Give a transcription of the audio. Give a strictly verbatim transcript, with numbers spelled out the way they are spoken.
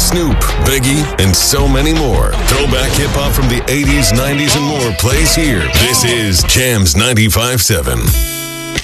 Snoop, Biggie, and so many more. Throwback hip-hop from the eighties, nineties, and more plays here. This is Jams ninety-five point seven.